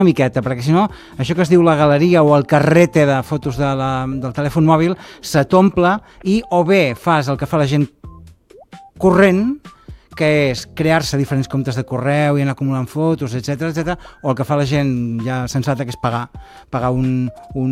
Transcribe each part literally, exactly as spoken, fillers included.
una miqueta, perquè si no, això que es diu la galeria o el carrete de fotos de la, del telèfon mòbil se t'omple i o bé fas el que fa la gent corrent, que és crear-se diferents comptes de correu i anar acumulant fotos, etcètera, etcètera, o el que fa la gent ja sensata, que és pagar, pagar un,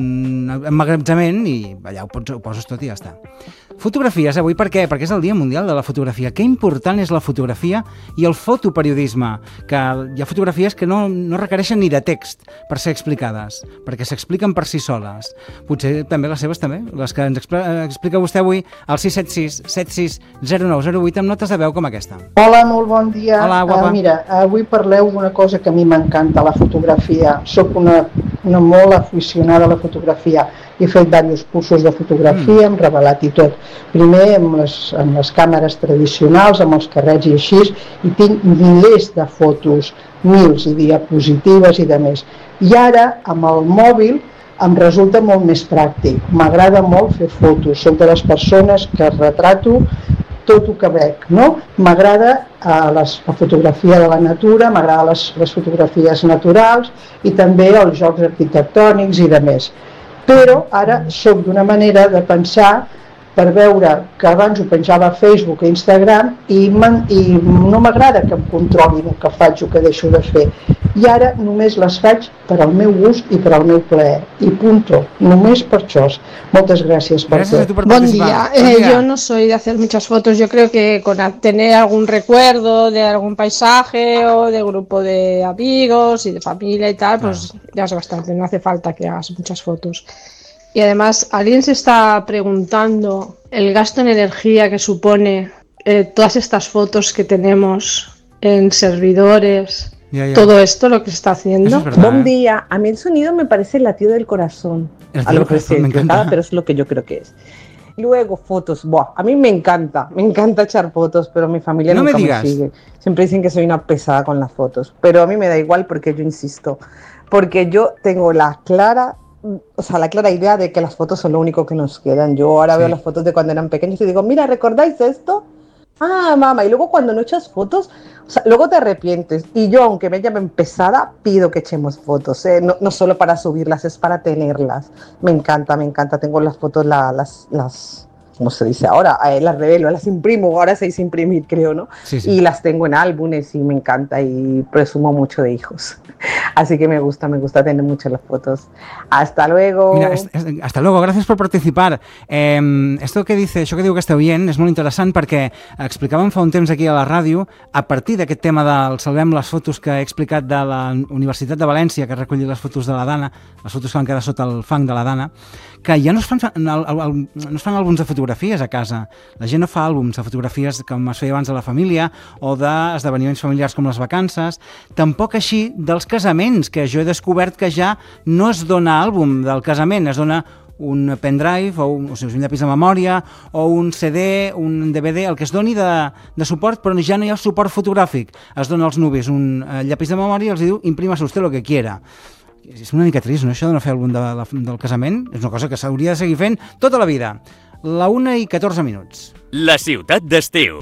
un emmagatzemament i allà ho, pots, ho poses tot i ja està. Fotografies, avui per què? Perquè és el Dia Mundial de la Fotografia. Que important és la fotografia i el fotoperiodisme, que hi ha fotografies que no, no requereixen ni de text per ser explicades, perquè s'expliquen per si soles. Potser també les seves també, les que ens explica vostè avui al sis set sis set sis zero nou zero vuit amb notes de veu com aquesta. Hola, molt bon dia. Hola, guapa. Uh, mira, avui parleu d'una cosa que a mi m'encanta, la fotografia. Soc una, una molt aficionada a la fotografia. He fet diversos cursos de fotografia, mm. hem revelat i tot. Primer amb les, amb les càmeres tradicionals, amb els carrets i així, i tinc milers de fotos, mils i diapositives i de més. I ara, amb el mòbil, em resulta molt més pràctic. M'agrada molt fer fotos. Soc de les persones que retrato tot el que veig, no? M'agrada eh, les, la fotografia de la natura, m'agrada les, les fotografies naturals i també els jocs arquitectònics i de més. Però ara soc d'una manera de pensar per veure que abans ho penjava a Facebook i Instagram i, i no m'agrada que em controlin el que faig o que deixo de fer. I ara només les faig per al meu gust i per al meu plaer. I punto. Només per això. Moltes gràcies per tot. Bon día. Eh, yo no soy de hacer muchas fotos. Yo creo que con tener algún recuerdo de algún paisaje o de grupo de amigos y de familia y tal, pues claro, ya es bastante. No hace falta que hagas muchas fotos. Y además, alguien se está preguntando el gasto en energía que supone eh, todas estas fotos que tenemos en servidores, ya, ya. Todo esto lo que se está haciendo. Verdad, Buen día. A mí el sonido me parece el latido del corazón. El a lo que corazón, me encanta. Pero es lo que yo creo que es. Luego fotos, buah, a mí me encanta, me encanta echar fotos, pero mi familia no nunca me, me sigue. Siempre dicen que soy una pesada con las fotos, pero a mí me da igual porque yo insisto, porque yo tengo la clara, o sea, la clara idea de que las fotos son lo único que nos quedan. Yo ahora sí. veo las fotos de cuando eran pequeños y digo, mira, ¿recordáis esto? Ah, mamá, y luego cuando no echas fotos, o sea, luego te arrepientes. Y yo, aunque me llamen pesada, pido que echemos fotos, ¿eh? no, no solo para subirlas, es para tenerlas. Me encanta, me encanta. Tengo las fotos, la, las, las, ¿cómo se dice ahora? Eh, las revelo, las imprimo, ahora se dice imprimir, creo, ¿no? Sí, sí. Y las tengo en álbumes y me encanta y presumo mucho de hijos. Así que me gusta, me gusta tener mucho las fotos. Hasta luego. Mira, hasta luego, gracias por participar. Eh, esto que dice, això que diu aquesta oient és molt interessant perquè explicàvem fa un temps aquí a la ràdio, a partir d'aquest tema del salvem les fotos que he explicat de la Universitat de València, que ha recollit les fotos de la Dana, les fotos que van quedar sota el fang de la Dana, que ja no es fan, el, el, el, no es fan àlbums de fotografies a casa. La gent no fa àlbums de fotografies com es feia abans de la família o d'esdeveniments familiars com les vacances. Tampoc així dels casaments, que jo he descobert que ja no es dona àlbum del casament, es dona un pendrive o un, o sigui, un llapis de memòria o un C D, un D V D, el que es doni de, de suport, però ja no hi ha suport fotogràfic. Es dona als nuvis un uh, llapis de memòria i els diu imprímase usted lo que quiera. És una mica trist, no? Això de no fer àlbum de, de, del casament és una cosa que s'hauria de seguir fent tota la vida. La una i catorze minuts. La ciutat d'estiu.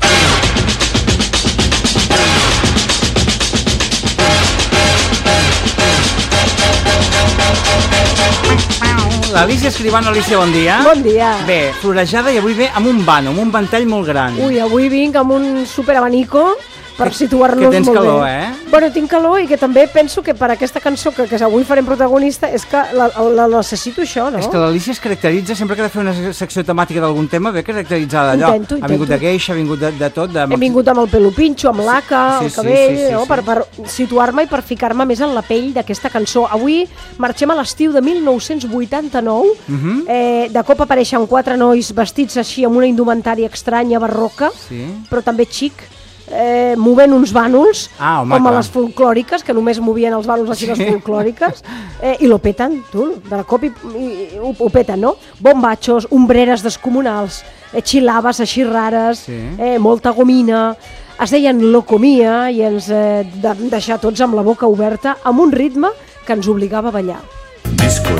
L'Alícia Escribano. Alícia, bon dia. Bon dia. Bé, florejada i avui ve amb un vano, amb un ventall molt gran. Ui, avui vinc amb un superabanico per situar-nos molt bé. Que tens calor, eh? Bueno, tinc calor i que també penso que per aquesta cançó que, que avui farem protagonista és que la, la, la necessito això, no? És que l'Alícia es caracteritza, sempre que ha de fer una secció temàtica d'algun tema, ve caracteritzada allò. Intento, intento. Ha vingut de queixa, ha vingut de, de tot. De... He vingut amb el pelo pinxo, amb l'aca, sí, el cabell, sí, sí, sí, no? sí. Per, per situar-me i per ficar-me més en la pell d'aquesta cançó. Avui marxem a l'estiu de mil nou-cents vuitanta-nou. Uh-huh. eh, de cop apareixen quatre nois vestits així amb una indumentària estranya, barroca, sí. però també xic, Eh, movent uns bànols ah, home, com a clar. les folclòriques, que només movien els bànols així, sí. les folclòriques, eh, i lo peten, tu, de cop i, i, i ho, ho peten, no? Bombachos, ombreres descomunals, eh, xilaves així rares, sí. eh, molta gomina, es deien Locomia i ens eh, de deixar tots amb la boca oberta amb un ritme que ens obligava a ballar.